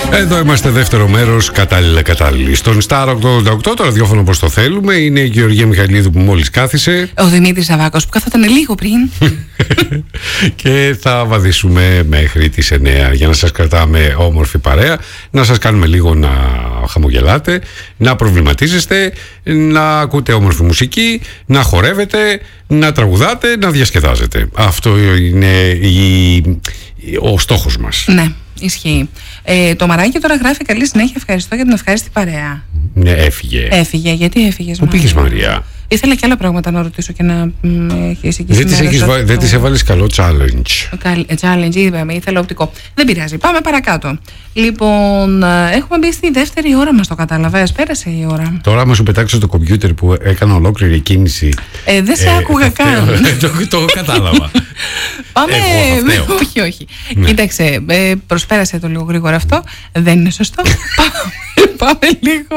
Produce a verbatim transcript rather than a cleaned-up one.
Εδώ είμαστε, δεύτερο μέρος, κατάλληλα κατάλληλοι. Στον Star ογδόντα οκτώ, το ραδιόφωνο όπως το θέλουμε. Είναι η Γεωργία Μιχαηλίδου που μόλις κάθισε. Ο Δημήτρης Σαββάκος που καθόταν λίγο πριν. Και θα βαδίσουμε μέχρι τις εννιά για να σας κρατάμε όμορφη παρέα, να σας κάνουμε λίγο να χαμογελάτε, να προβληματίζεστε, να ακούτε όμορφη μουσική, να χορεύετε, να τραγουδάτε, να διασκεδάζετε. Αυτό είναι η... ο στόχος μας. Ναι, ισχύει. Ε, το Μαράκι τώρα γράφει καλή συνέχεια. Ευχαριστώ για την ευχάριστη παρέα. Ναι, έφυγε. Έφυγε, γιατί έφυγες? Πού πήγες, Μαρία? Ήθελα και άλλα πράγματα να ρωτήσω και να έχεις εκεί. Δεν της, έχεις, το... δεν της έβαλες καλό challenge. Challenge, είπαμε, ήθελα οπτικό. Δεν πειράζει, πάμε παρακάτω. Λοιπόν, έχουμε μπει στη δεύτερη ώρα μας, το κατάλαβες? Πέρασε η ώρα. Τώρα, άμα σου πετάξω το κομπιούτερ που έκανα ολόκληρη κίνηση. Ε, δεν σε ε, άκουγα ε, καν. το, το κατάλαβα. Πάμε. Εγώ, όχι, όχι. Ναι. Κοίταξε, ε, προσπέρασε το λίγο γρήγορα αυτό. Δεν είναι σωστό. Πάμε λίγο.